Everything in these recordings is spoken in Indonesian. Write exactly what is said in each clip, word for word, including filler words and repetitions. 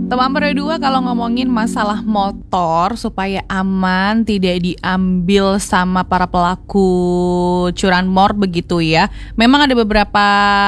Teman berdua, kalau ngomongin masalah motor supaya aman, tidak diambil sama para pelaku curanmor begitu ya. Memang ada beberapa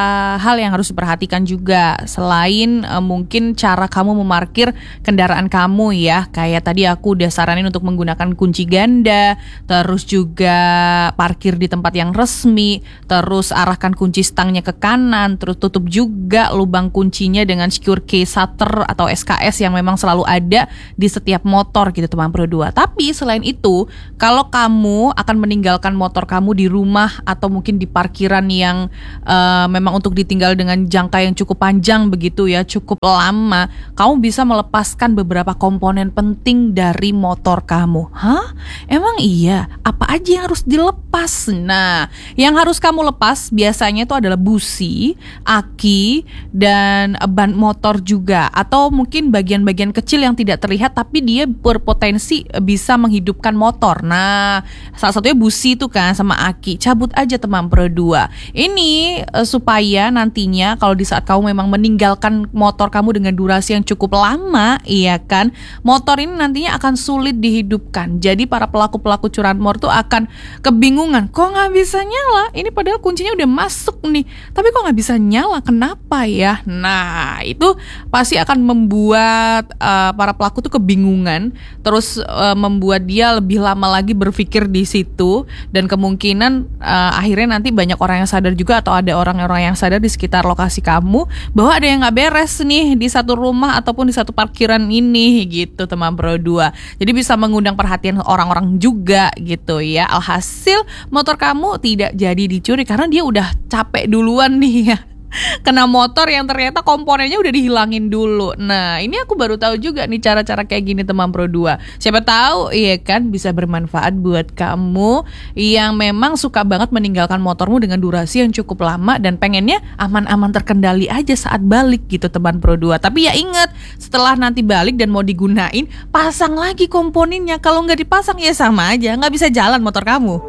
hal yang harus diperhatikan juga. Selain uh, mungkin cara kamu memarkir kendaraan kamu ya. Kayak tadi aku udah saranin untuk menggunakan kunci ganda, terus juga parkir di tempat yang resmi, terus arahkan kunci stangnya ke kanan, terus tutup juga lubang kuncinya dengan secure key shutter atau S K S yang memang selalu ada di setiap motor gitu teman berdua. Tapi selain itu, kalau kamu akan meninggalkan motor kamu di rumah atau mungkin di parkiran yang uh, memang untuk ditinggal dengan jangka yang cukup panjang begitu ya, cukup lama, kamu bisa melepaskan beberapa komponen penting dari motor kamu. Hah? Emang iya? Apa aja yang harus dilepas? Nah, yang harus kamu lepas biasanya itu adalah busi, aki, dan ban motor juga, atau mungkin bagian-bagian kecil yang tidak terlihat tapi dia berpotensi bisa menghidupkan motor. Nah, salah satunya busi itu kan sama aki. Cabut aja teman berdua. Ini uh, supaya nantinya kalau di saat kamu memang meninggalkan motor kamu dengan durasi yang cukup lama, iya kan, motor ini nantinya akan sulit dihidupkan. Jadi para pelaku-pelaku curanmor tuh akan kebingungan, kok nggak bisa nyala? Ini padahal kuncinya udah masuk nih, tapi kok nggak bisa nyala? Kenapa ya? Nah, itu pasti akan membuat uh, para pelaku tuh kebingungan, terus uh, membuat dia lebih lama lagi berpikir di situ, dan kemungkinan uh, akhirnya nanti banyak orang yang sadar juga, atau ada orang-orang yang sadar di sekitar lokasi kamu bahwa ada yang nggak beres nih di satu rumah ataupun di satu parkiran ini gitu teman berdua. Jadi bisa mengundang perhatian orang-orang juga gitu ya. Alhasil motor kamu tidak jadi dicuri karena dia udah capek duluan nih ya, kena motor yang ternyata komponennya udah dihilangin dulu. Nah, ini aku baru tahu juga nih cara-cara kayak gini teman Pro dua. Siapa tahu iya kan bisa bermanfaat buat kamu yang memang suka banget meninggalkan motormu dengan durasi yang cukup lama dan pengennya aman-aman terkendali aja saat balik gitu teman Pro dua. Tapi ya ingat, setelah nanti balik dan mau digunain, pasang lagi komponennya. Kalau nggak dipasang ya sama aja, nggak bisa jalan motor kamu.